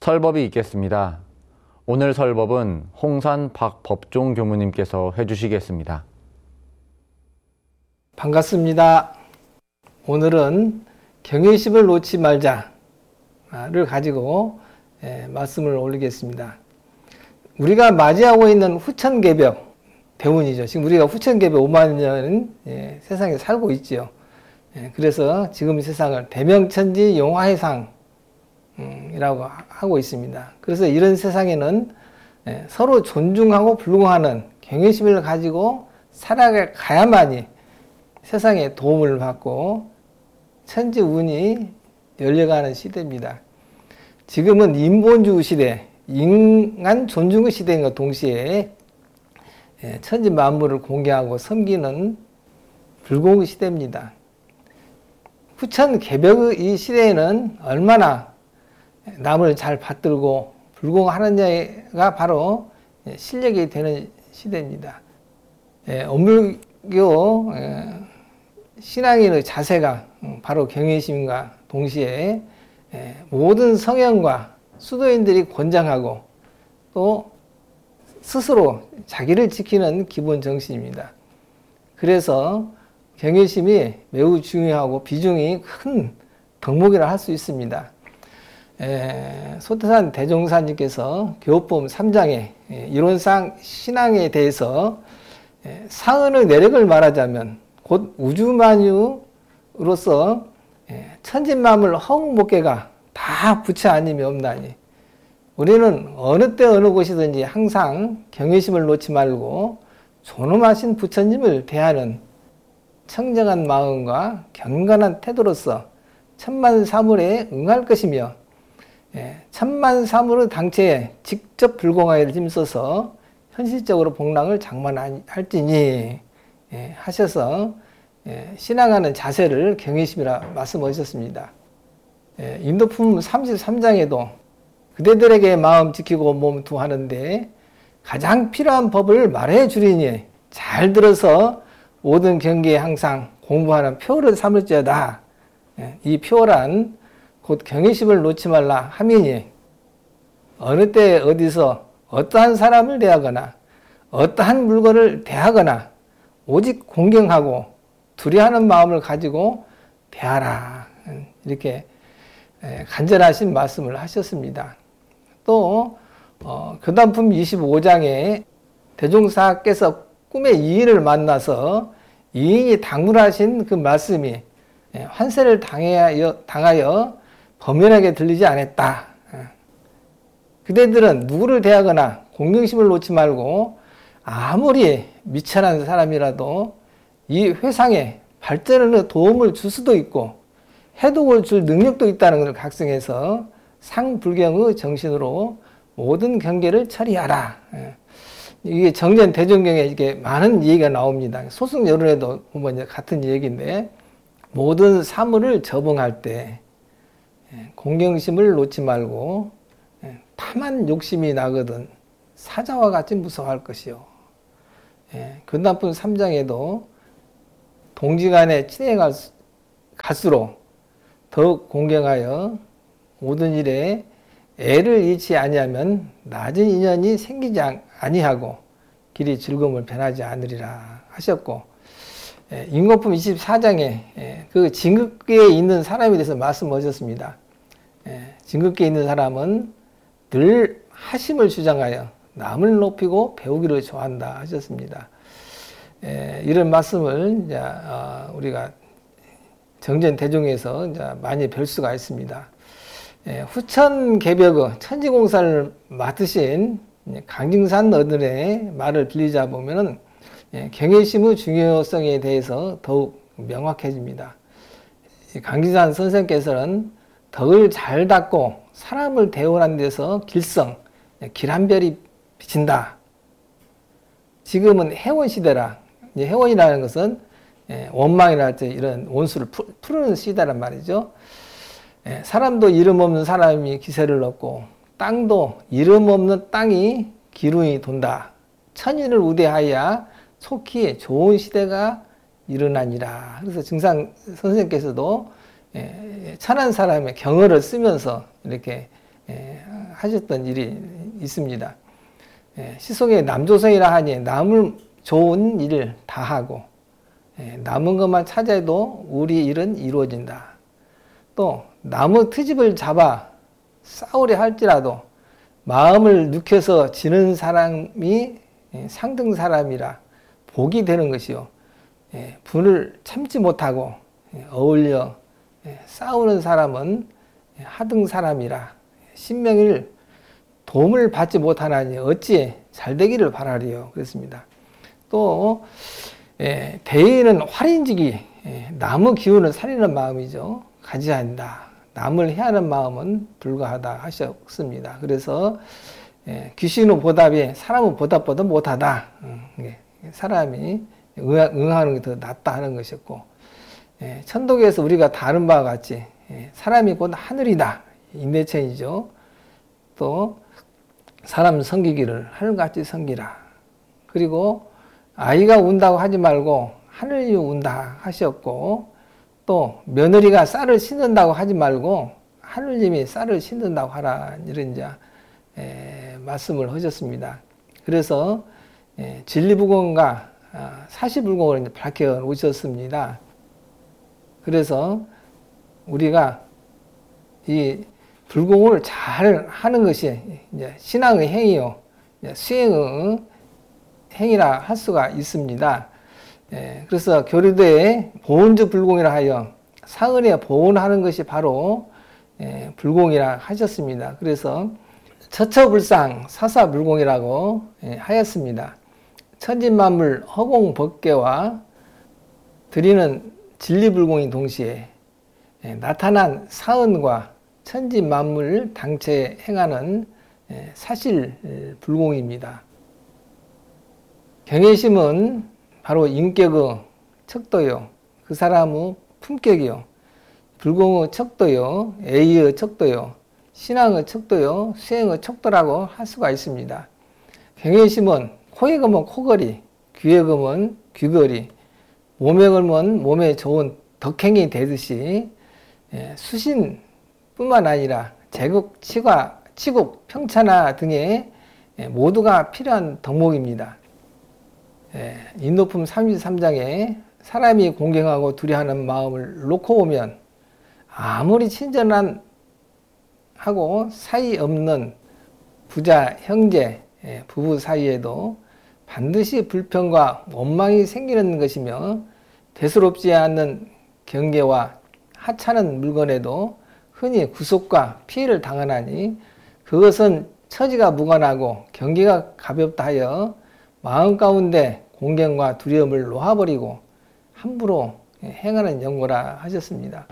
설법이 있겠습니다. 오늘 설법은 홍산 박법종 교무님께서 해주시겠습니다. 반갑습니다. 오늘은 경외심을 놓지 말자를 가지고 말씀을 올리겠습니다. 우리가 맞이하고 있는 후천개벽 대운이죠. 지금 우리가 후천개벽 5만 년 세상에 살고 있지요. 그래서 지금 세상을 대명천지 용화해상이라고 하고 있습니다. 그래서 이런 세상에는 서로 존중하고 불공하는 경외심을 가지고 살아가야만이 세상에 도움을 받고 천지 운이 열려가는 시대입니다. 지금은 인본주의 시대, 인간 존중의 시대인과 동시에 천지 만물을 공개하고 섬기는 불공의 시대입니다. 후천 개벽의 이 시대에는 얼마나 남을 잘 받들고 불공하느냐가 바로 실력이 되는 시대입니다. 엄불교 신앙인의 자세가 바로 경외심과 동시에 모든 성현과 수도인들이 권장하고 또 스스로 자기를 지키는 기본 정신입니다. 그래서 경외심이 매우 중요하고 비중이 큰 덕목이라 할 수 있습니다. 소태산 대종사님께서 교법 3장에 이론상 신앙에 대해서 사은의 내력을 말하자면 곧 우주만유로서 천진만물 허무목계가 다 부처 아님이 없나니 우리는 어느 때 어느 곳이든지 항상 경외심을 놓지 말고 존엄하신 부처님을 대하는 청정한 마음과 경건한 태도로서 천만사물에 응할 것이며 천만사물의 당체에 직접 불공하여를 힘써서 현실적으로 복락을 장만할지니 하셔서 신앙하는 자세를 경외심이라 말씀하셨습니다. 인도품 33장에도 그대들에게 마음 지키고 몸 두하는데 가장 필요한 법을 말해 주리니 잘 들어서 모든 경계에 항상 공부하는 표를 삼을지어다. 이 표란 곧 경외심을 놓지 말라 함이니 어느 때 어디서 어떠한 사람을 대하거나 어떠한 물건을 대하거나 오직 공경하고 두려워하는 마음을 가지고 대하라. 이렇게 간절하신 말씀을 하셨습니다. 또 교단품 25장에 대종사께서 꿈에 이인을 만나서 이인이 당부하신 그 말씀이 환세를 당하여 범연하게 들리지 않았다. 그대들은 누구를 대하거나 공경심을 놓지 말고 아무리 미천한 사람이라도 이 회상에 발전에 도움을 줄 수도 있고 해독을 줄 능력도 있다는 것을 각성해서 상불경의 정신으로 모든 경계를 처리하라. 이게 정전 대종경에 이게 많은 얘기가 나옵니다. 소승여론에도 보면 이제 같은 얘기인데 모든 사물을 접응할 때 공경심을 놓지 말고 탐한 욕심이 나거든 사자와 같이 무서워할 것이요. 근단품 3장에도 동지간에 친해 갈수록 더욱 공경하여 모든 일에 애를 잃지 아니하면 낮은 인연이 생기지 아니하고 길이 즐거움을 변하지 않으리라 하셨고 인거품 24장에 그 진극계에 있는 사람에 대해서 말씀하셨습니다. 진극계에 있는 사람은 늘 하심을 주장하여 남을 높이고 배우기를 좋아한다 하셨습니다. 이런 말씀을 이제 우리가 정전 대종에서 이제 많이 뵐 수가 있습니다. 후천 개벽의 천지공사를 맡으신 강증산 어른의 말을 빌리자 보면은 경외심의 중요성에 대해서 더욱 명확해집니다. 강증산 선생께서는 덕을 잘 닦고 사람을 대우하는 데서 길성, 길 한 별이 비친다. 지금은 해원 시대라. 해원이라는 것은 원망이랄지 이런 원수를 푸르는 시대란 말이죠. 사람도 이름 없는 사람이 기세를 얻고 땅도 이름 없는 땅이 기운이 돈다. 천인을 우대하여 속히 좋은 시대가 일어나니라. 그래서 증상 선생님께서도 천한 사람의 경어를 쓰면서 이렇게 하셨던 일이 있습니다. 시속의 남조선이라 하니 남을 좋은 일을 다 하고 남은 것만 찾아도 우리 일은 이루어진다. 또 나무 트집을 잡아 싸우려 할지라도 마음을 눕혀서 지는 사람이 상등 사람이라 복이 되는 것이요. 분을 참지 못하고 어울려 싸우는 사람은 하등 사람이라 신명일 도움을 받지 못하나니 어찌 잘되기를 바라리요. 그랬습니다. 또 대인은 활인직이 남의 기운을 살리는 마음이죠. 가지야 한다. 남을 해하는 마음은 불가하다 하셨습니다. 그래서 귀신의 보답이 사람의 보답보다 못하다. 사람이 응하는 게 더 낫다 하는 것이었고, 천독에서 우리가 다른 바와 같이 사람이 곧 하늘이다. 인내천이죠. 또 사람 섬기기를 하늘같이 섬기라. 그리고 아이가 운다고 하지 말고 하늘이 운다 하셨고, 또 며느리가 쌀을 씻는다고 하지 말고 하늘님이 쌀을 씻는다고 하라, 이런 이제 말씀을 하셨습니다. 그래서 진리불공과 사시불공을 밝혀 놓으셨습니다. 그래서 우리가 이 불공을 잘 하는 것이 이제 신앙의 행위요, 수행의 행위라 할 수가 있습니다. 그래서 교리도에 보온주 불공이라 하여 사은에 보온하는 것이 바로 불공이라 하셨습니다. 그래서 처처불상 사사불공이라고 하였습니다. 천진만물 허공법계와 드리는 진리불공인 동시에 나타난 사은과 천진만물 당체 행하는 사실불공입니다. 경외심은 바로 인격의 척도요, 그 사람의 품격이요, 불공의 척도요, 애의 척도요, 신앙의 척도요, 수행의 척도라고 할 수가 있습니다. 경외심은 코에 걸면 코걸이, 귀에 걸면 귀걸이, 몸에 걸면 몸에 좋은 덕행이 되듯이 수신뿐만 아니라 제국, 치과, 치국, 평차나 등의 모두가 필요한 덕목입니다. 인도품 33장에 사람이 공경하고 두려워하는 마음을 놓고 보면 아무리 친절한 하고 사이 없는 부자, 형제, 부부 사이에도 반드시 불평과 원망이 생기는 것이며, 대수롭지 않는 경계와 하찮은 물건에도 흔히 구속과 피해를 당하나니 그것은 처지가 무관하고 경계가 가볍다 하여 마음 가운데 공경과 두려움을 놓아버리고 함부로 행하는 연고라 하셨습니다.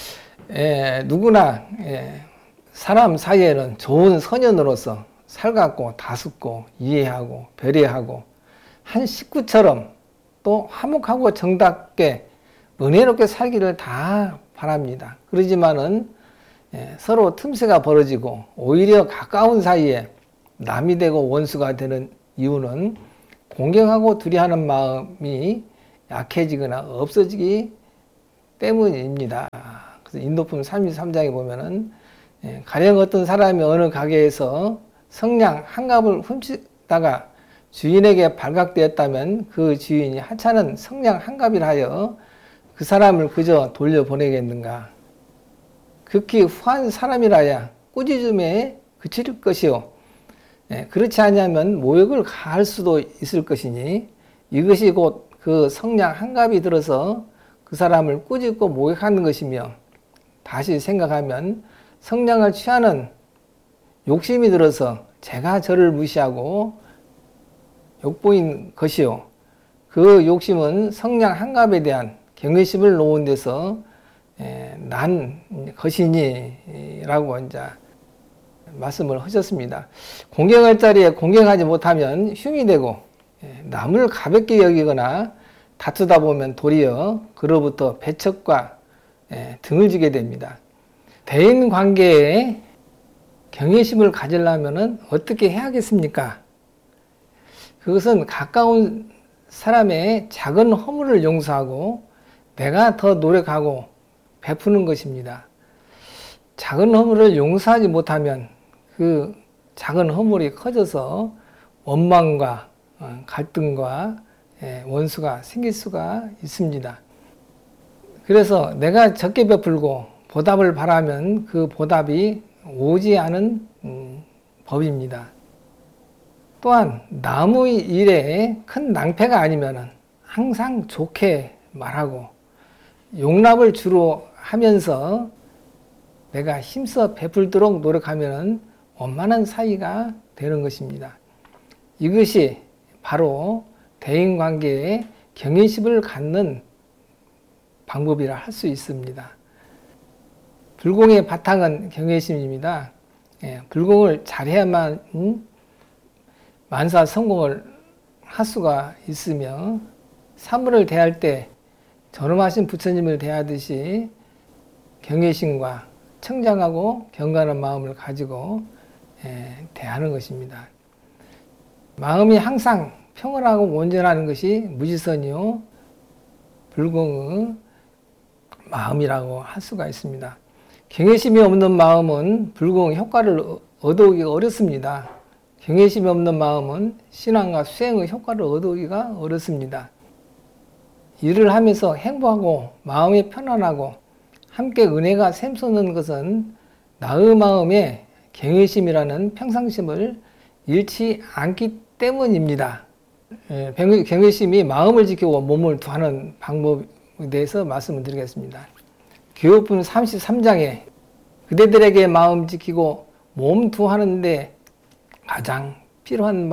누구나 사람 사이에는 좋은 선연으로서 살갑고 다습고 이해하고 배려하고 한 식구처럼 또 화목하고 정답게 은혜롭게 살기를 다 바랍니다. 그러지만은 서로 틈새가 벌어지고 오히려 가까운 사이에 남이 되고 원수가 되는 이유는 공경하고 두려워하는 마음이 약해지거나 없어지기 때문입니다. 그래서 인도품 33장에 보면은 가령 어떤 사람이 어느 가게에서 성냥 한 갑을 훔치다가 주인에게 발각되었다면 그 주인이 하찮은 성냥 한 갑이라 하여 그 사람을 그저 돌려보내겠는가? 극히 후한 사람이라야 꾸짖음에 그칠 것이요, 그렇지 않으면 모욕을 가할 수도 있을 것이니 이것이 곧 그 성냥 한 갑이 들어서 그 사람을 꾸짖고 모욕하는 것이며, 다시 생각하면 성냥을 취하는 욕심이 들어서 제가 저를 무시하고 욕보인 것이요, 그 욕심은 성냥 한 갑에 대한 경외심을 놓은 데서 난 것이니 라고 이제 말씀을 하셨습니다. 공경할 자리에 공경하지 못하면 흉이 되고 남을 가볍게 여기거나 다투다 보면 도리어 그로부터 배척과 등을 지게 됩니다. 대인 관계에 경외심을 가지려면 어떻게 해야겠습니까? 그것은 가까운 사람의 작은 허물을 용서하고 내가 더 노력하고 베푸는 것입니다. 작은 허물을 용서하지 못하면 그 작은 허물이 커져서 원망과 갈등과 원수가 생길 수가 있습니다. 그래서 내가 적게 베풀고 보답을 바라면 그 보답이 오지 않은 법입니다. 또한 남의 일에 큰 낭패가 아니면 항상 좋게 말하고 용납을 주로 하면서 내가 힘써 베풀도록 노력하면 원만한 사이가 되는 것입니다. 이것이 바로 대인관계에 경외심을 갖는 방법이라 할 수 있습니다. 불공의 바탕은 경외심입니다. 불공을 잘해야만 만사 성공을 할 수가 있으며 사물을 대할 때 존엄하신 부처님을 대하듯이 경외심과 청장하고 경건한 마음을 가지고 대하는 것입니다. 마음이 항상 평온하고 온전하는 것이 무지선이요 불공의 마음이라고 할 수가 있습니다. 경외심이 없는 마음은 불공의 효과를 얻어오기가 어렵습니다. 경외심이 없는 마음은 신앙과 수행의 효과를 얻어오기가 어렵습니다. 일을 하면서 행복하고 마음이 편안하고 함께 은혜가 샘솟는 것은 나의 마음에 경외심이라는 평상심을 잃지 않기 때문입니다. 경외심이 마음을 지키고 몸을 두하는 방법에 대해서 말씀을 드리겠습니다. 교육분 33장에 그대들에게 마음 지키고 몸 두하는데 가장 필요한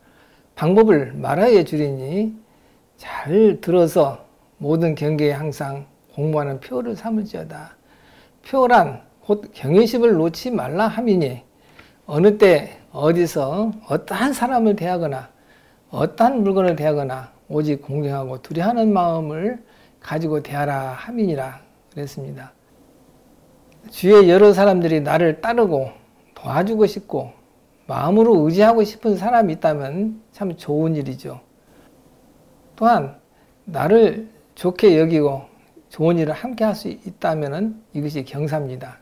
방법을 말하여 주리니 잘 들어서 모든 경계에 항상 공부하는 표를 삼을지어다. 표란 곧 경외심을 놓지 말라 함이니 어느 때 어디서 어떠한 사람을 대하거나 어떠한 물건을 대하거나 오직 공경하고 두려워하는 마음을 가지고 대하라 함이니라 그랬습니다. 주위에 여러 사람들이 나를 따르고 도와주고 싶고 마음으로 의지하고 싶은 사람이 있다면 참 좋은 일이죠. 또한 나를 좋게 여기고 좋은 일을 함께 할 수 있다면 이것이 경사입니다.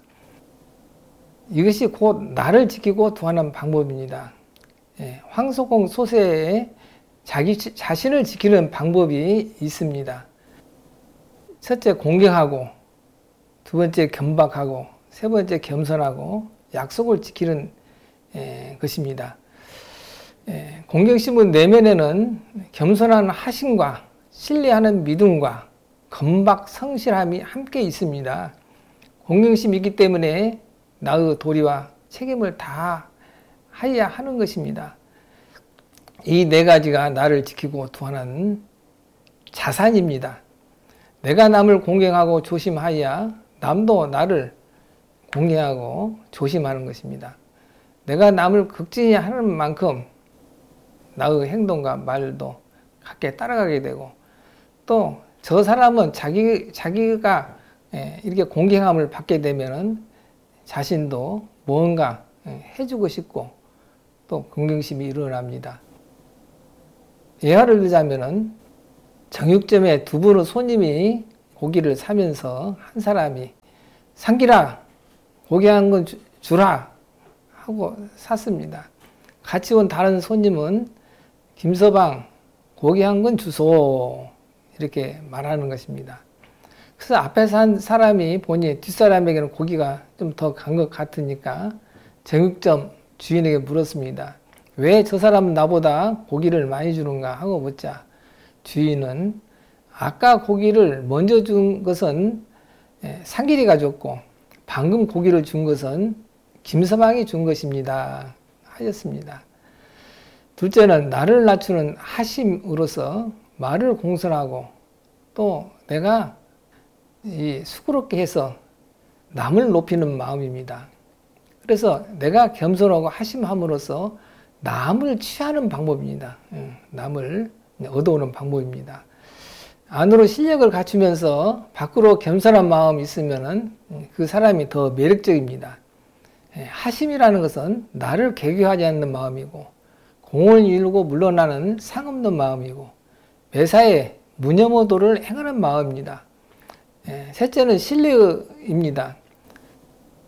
이것이 곧 나를 지키고 두하는 방법입니다. 황소공 소세에 자기 자신을 지키는 방법이 있습니다. 첫째 공경하고, 두 번째 겸박하고, 세 번째 겸손하고 약속을 지키는 것입니다. 공경심은 내면에는 겸손한 하심과 신뢰하는 믿음과 건박 성실함이 함께 있습니다. 공경심이 있기 때문에 나의 도리와 책임을 다 하여야 하는 것입니다. 이 네 가지가 나를 지키고 두하는 자산입니다. 내가 남을 공경하고 조심하여야 남도 나를 공경하고 조심하는 것입니다. 내가 남을 극진히 하는 만큼 나의 행동과 말도 같게 따라가게 되고 또 저 사람은 자기가 이렇게 공경함을 받게 되면은 자신도 뭔가 해주고 싶고 또 긍정심이 일어납니다. 예화를 들자면은 정육점에 두 분의 손님이 고기를 사면서 한 사람이 상기라 고기 한 건 주라 하고 샀습니다. 같이 온 다른 손님은 김서방 고기 한 건 주소 이렇게 말하는 것입니다. 그래서 앞에 산 사람이 보니 뒷사람에게는 고기가 좀 더 간 것 같으니까 정육점 주인에게 물었습니다. 왜 저 사람은 나보다 고기를 많이 주는가 하고 묻자 주인은 아까 고기를 먼저 준 것은 상길이가 줬고 방금 고기를 준 것은 김서방이 준 것입니다 하였습니다. 둘째는 나를 낮추는 하심으로서 말을 공손하고 또 내가 수고롭게 해서 남을 높이는 마음입니다. 그래서 내가 겸손하고 하심함으로써 남을 취하는 방법입니다. 남을 얻어오는 방법입니다. 안으로 실력을 갖추면서 밖으로 겸손한 마음이 있으면 그 사람이 더 매력적입니다. 하심이라는 것은 나를 계교하지 않는 마음이고 공을 이루고 물러나는 상없는 마음이고 매사에 무념호도를 행하는 마음입니다. 셋째는 신뢰입니다.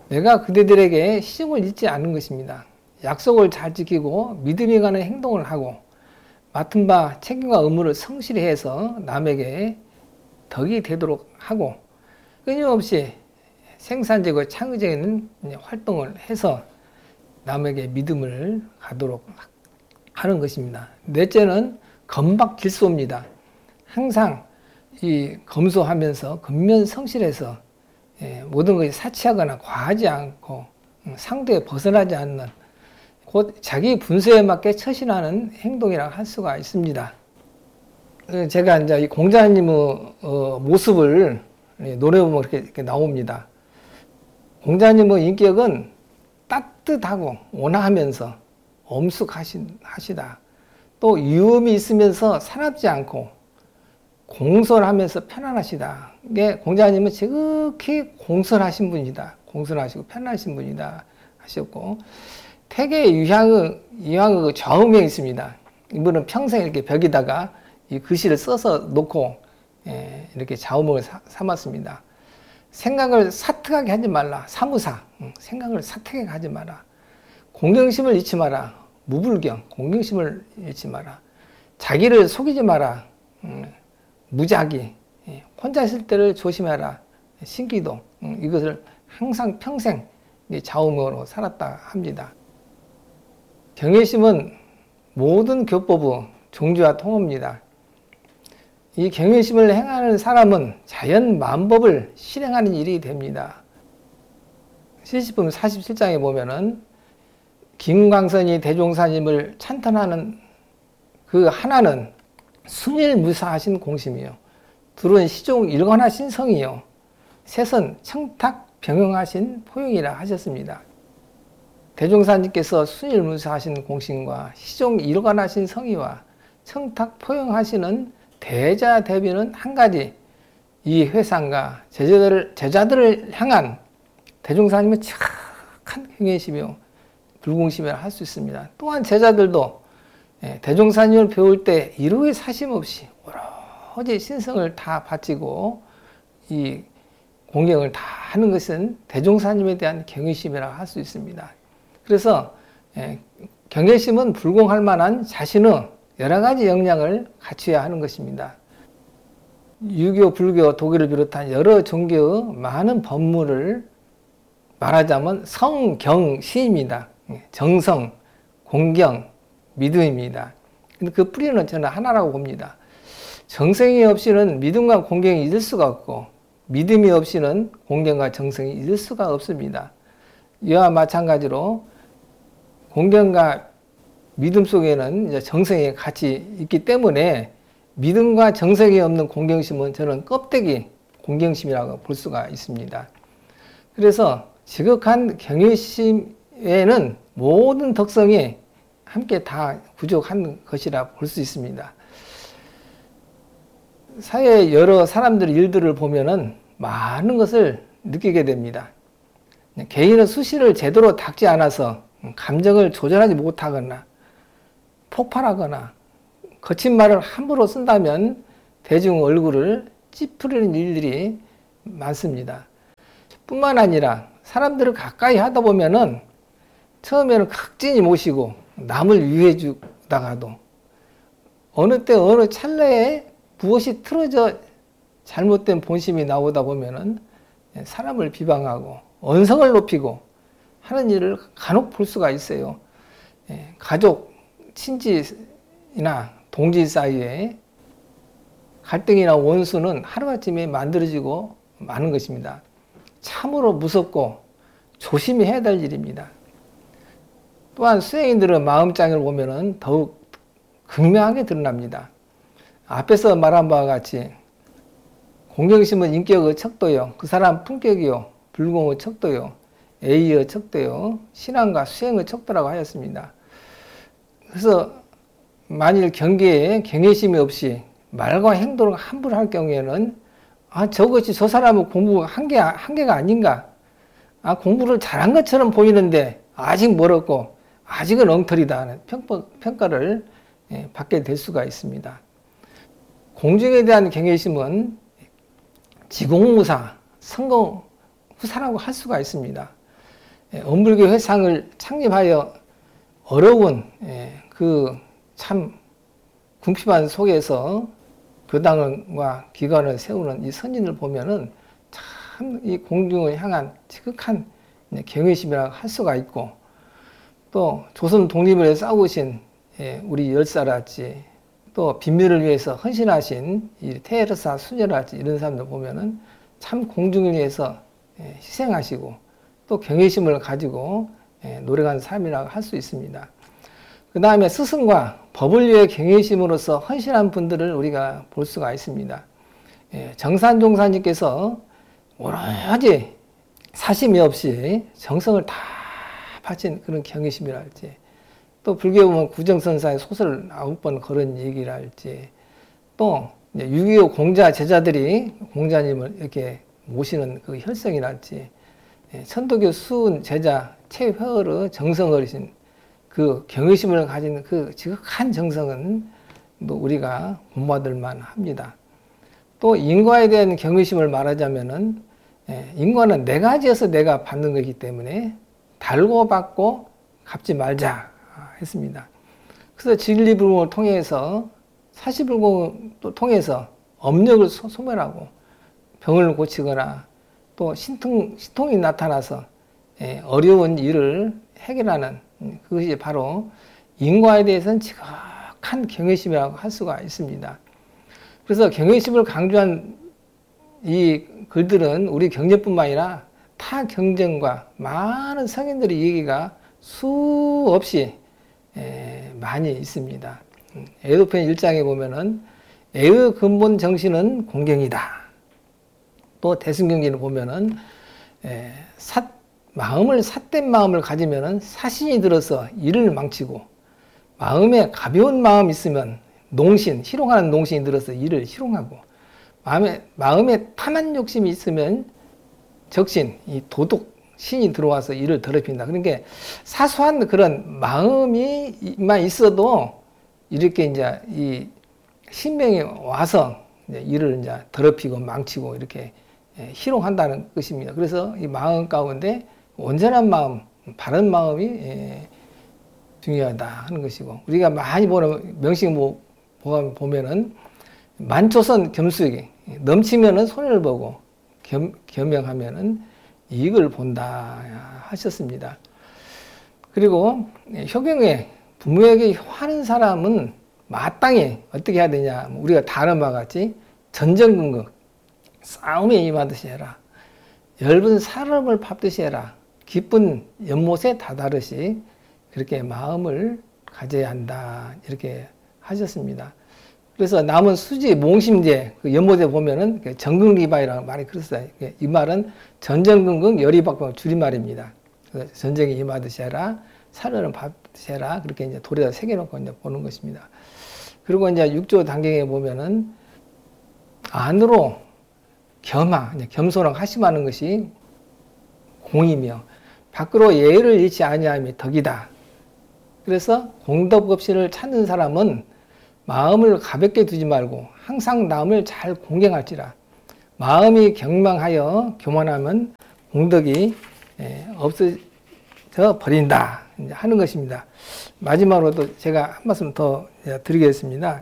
내가 그대들에게 시중을 잃지 않은 것입니다. 약속을 잘 지키고 믿음이 가는 행동을 하고 맡은 바 책임과 의무를 성실히 해서 남에게 덕이 되도록 하고 끊임없이 생산적이고 창의적인 활동을 해서 남에게 믿음을 가도록 하는 것입니다. 넷째는 건박질소입니다. 항상 이 검소하면서 근면성실해서 모든 것이 사치하거나 과하지 않고 상도에 벗어나지 않는 곧 자기 분수에 맞게 처신하는 행동이라고 할 수가 있습니다. 제가 이제 이 공자님의 모습을 노래 보면 이렇게 나옵니다. 공자님의 인격은 따뜻하고 온화하면서 엄숙하시다. 또 유음이 있으면서 사납지 않고 공손하면서 편안하시다. 이게 공자님은 지극히 공손하신 분이다. 공손하시고 편안하신 분이다 하셨고, 태계 유향의 좌우명이 있습니다. 이분은 평생 이렇게 벽에다가 이 글씨를 써서 놓고 이렇게 좌우명을 삼았습니다. 생각을 사특하게 하지 말라. 사무사. 생각을 사특하게 하지 마라. 공경심을 잃지 마라. 무불경. 공경심을 잃지 마라. 자기를 속이지 마라. 무자기. 혼자 있을 때를 조심해라. 신기도. 이것을 항상 평생 좌우명으로 살았다 합니다. 경외심은 모든 교법의 종주와 통합니다. 이 경외심을 행하는 사람은 자연 만법을 실행하는 일이 됩니다. 시시품 47장에 보면은 김광선이 대종사님을 찬탄하는 그 하나는 순일무사하신 공심이요. 둘은 시종 일관하신 성이요. 셋은 청탁 병용하신 포용이라 하셨습니다. 대종사님께서 순일무사하신 공심과 시종 일관하신 성의와 청탁 포용하시는 대자 대비는 한 가지, 이 회상과 제자들을 향한 대종사님의 착한 경외심이요 불공심이라 할 수 있습니다. 또한 제자들도 대종사님을 배울 때 이루의 사심 없이 오로지 신성을 다 바치고 이 공경을 다 하는 것은 대종사님에 대한 경외심이라 할 수 있습니다. 그래서 경외심은 불공할 만한 자신의 여러 가지 역량을 갖춰야 하는 것입니다. 유교, 불교, 도교를 비롯한 여러 종교의 많은 법문을 말하자면 성경시입니다. 정성, 공경, 믿음입니다. 근데 그 뿌리는 저는 하나라고 봅니다. 정성이 없이는 믿음과 공경이 있을 수가 없고 믿음이 없이는 공경과 정성이 있을 수가 없습니다. 이와 마찬가지로 공경과 믿음 속에는 이제 정성이 같이 있기 때문에 믿음과 정성이 없는 공경심은 저는 껍데기 공경심이라고 볼 수가 있습니다. 그래서 지극한 경외심에는 모든 덕성이 함께 다 부족한 것이라 볼 수 있습니다. 사회의 여러 사람들의 일들을 보면은 많은 것을 느끼게 됩니다. 개인의 수시를 제대로 닦지 않아서 감정을 조절하지 못하거나 폭발하거나 거친 말을 함부로 쓴다면 대중 얼굴을 찌푸리는 일들이 많습니다. 뿐만 아니라 사람들을 가까이 하다 보면은 처음에는 극진히 모시고 남을 위해 주다가도 어느 때 어느 찰나에 무엇이 틀어져 잘못된 본심이 나오다 보면은 사람을 비방하고 언성을 높이고 하는 일을 간혹 볼 수가 있어요. 가족, 친지나 동지 사이에 갈등이나 원수는 하루아침에 만들어지고 마는 것입니다. 참으로 무섭고 조심히 해야 될 일입니다. 또한 수행인들의 마음장애를 보면은 더욱 극명하게 드러납니다. 앞에서 말한 바와 같이 공경심은 인격의 척도요, 그 사람 품격이요, 불공의 척도요, 애의의 척도요, 신앙과 수행의 척도라고 하였습니다. 그래서 만일 경계에 경외심이 없이 말과 행동을 함부로 할 경우에는 저것이 저 사람은 공부 한계가 아닌가? 공부를 잘한 것처럼 보이는데 아직 멀었고 아직은 엉터리다 하는 평가를 받게 될 수가 있습니다. 공중에 대한 경외심은 지공무사, 성공후사라고 할 수가 있습니다. 엄불교 회상을 창립하여 어려운 그 참 궁핍한 속에서 교당과 기관을 세우는 이 선인을 보면은 참 이 공중을 향한 지극한 경외심이라고 할 수가 있고, 또 조선 독립을 위해 싸우신 우리 열사랄지, 또 빈민을 위해서 헌신하신 이 테레사 수녀랄지, 이런 사람들 보면은 참 공중을 위해서 희생하시고 또 경외심을 가지고 노력한 삶이라고 할 수 있습니다. 그 다음에 스승과 법을 위해 경외심으로써 헌신한 분들을 우리가 볼 수가 있습니다. 정산종사님께서 오로지 사심이 없이 정성을 다 바친 그런 경외심이랄지, 또 불교에 보면 구정선사의 소설 9번 걸은 얘기랄지, 또 6.25 공자 제자들이 공자님을 이렇게 모시는 그 혈성이랄지, 천도교 수은 제자 최회어의 정성어리신 그 경외심을 가진 그 지극한 정성은 또 우리가 본받을 만합니다. 또 인과에 대한 경외심을 말하자면은, 인과는 내가 지어서 내가 받는 거기 때문에 달고 받고 갚지 말자 했습니다. 그래서 진리불공을 통해서, 사시불공을 통해서 업력을 소멸하고 병을 고치거나 또 신통이 나타나서 어려운 일을 해결하는, 그것이 바로 인과에 대해서는 지극한 경외심이라고 할 수가 있습니다. 그래서 경외심을 강조한 이 글들은 우리 경제뿐만 아니라 타 경전과 많은 성인들의 얘기가 수없이 많이 있습니다. 애도편 1장에 보면은 애의 근본 정신은 공경이다. 또 대승경기를 보면은 삿된 마음을 가지면은 사신이 들어서 일을 망치고, 마음에 가벼운 마음이 있으면 농신, 희롱하는 농신이 들어서 일을 희롱하고, 마음에 탐한 욕심이 있으면 적신, 이 도둑, 신이 들어와서 일을 더럽힌다. 그러니까 사소한 그런 마음이만 있어도 이렇게 이제 이 신명이 와서 이제 일을 이제 더럽히고 망치고 이렇게 희롱한다는 것입니다. 그래서 이 마음 가운데 온전한 마음, 바른 마음이 중요하다 하는 것이고, 우리가 많이 보는 명식 보면은 만초선 겸수기, 넘치면은 손해를 보고 겸영하면은 이익을 본다 하셨습니다. 그리고 효경에 부모에게 화는 사람은 마땅히 어떻게 해야 되냐, 우리가 다른 바와 같이 전전긍긍, 싸움에 임하듯이 해라, 엷은 사람을 밟듯이 해라, 기쁜 연못에 다다르시, 그렇게 마음을 가져야 한다, 이렇게 하셨습니다. 그래서 남은 수지 몽심제 그 연못에 보면은 전긍리바이라는 말이 그랬어요. 이 말은 전전긍긍 열이박박 줄임말입니다. 전쟁에 임하듯이 해라, 사료는 밟듯이 해라, 그렇게 이제 돌에다 새겨놓고 이제 보는 것입니다. 그리고 이제 6조 단경에 보면은 안으로 겸손하고 하심하는 것이 공이며 밖으로 예의를 잃지 아니함이 덕이다. 그래서 공덕업신을 찾는 사람은 마음을 가볍게 두지 말고 항상 남을 잘 공경할지라. 마음이 경망하여 교만하면 공덕이 없어져 버린다 하는 것입니다. 마지막으로 또 제가 한 말씀 더 드리겠습니다.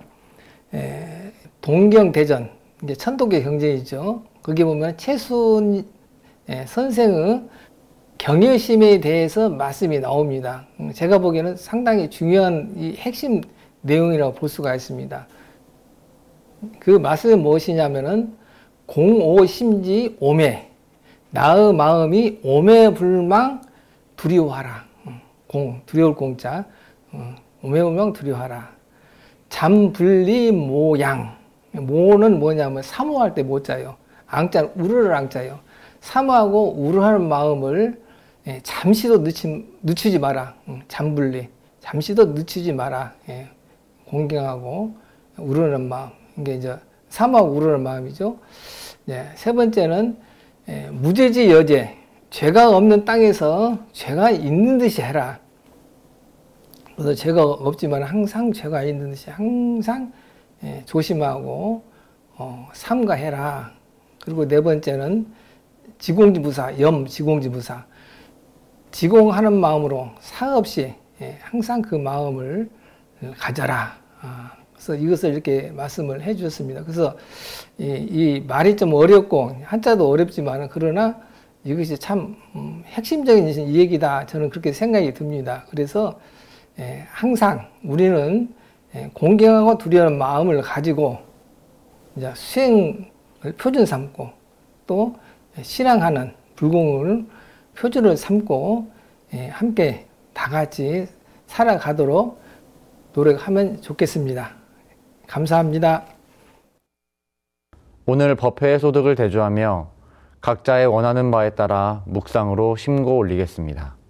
동경대전, 이제 천도교 경전이죠. 거기 보면 최순 선생의 경외심에 대해서 말씀이 나옵니다. 제가 보기에는 상당히 중요한 이 핵심 내용이라고 볼 수가 있습니다. 그 말씀은 무엇이냐면은 공오심지 오매, 나의 마음이 오매불망 두려워하라. 두려울 공자, 오매불망 두려워하라. 잠불리 모양, 모는 뭐냐면 사모할 때 모자요. 앙자는 우르를 앙자요. 사모하고 우르하는 마음을 잠시도 늦추지 마라. 잠불리, 잠시도 늦추지 마라. 공경하고 우르는 마음, 이게 이제 사모하고 우르는 마음이죠. 세 번째는 무죄지 여제, 죄가 없는 땅에서 죄가 있는 듯이 해라. 그래서 죄가 없지만 항상 죄가 있는 듯이 항상 조심하고 삼가해라. 그리고 네 번째는 지공지부사, 지공지부사. 지공하는 마음으로 사없이 항상 그 마음을 가져라. 그래서 이것을 이렇게 말씀을 해 주셨습니다. 그래서 이 말이 좀 어렵고 한자도 어렵지만 그러나 이것이 참 핵심적인 이 얘기다. 저는 그렇게 생각이 듭니다. 그래서 항상 우리는 공경하고 두려운 마음을 가지고 이제 수행을 표준 삼고 또 신앙하는 불공을 표준을 삼고 함께 다 같이 살아가도록 노력하면 좋겠습니다. 감사합니다. 오늘 법회의 소득을 대주하며 각자의 원하는 바에 따라 묵상으로 심고 올리겠습니다.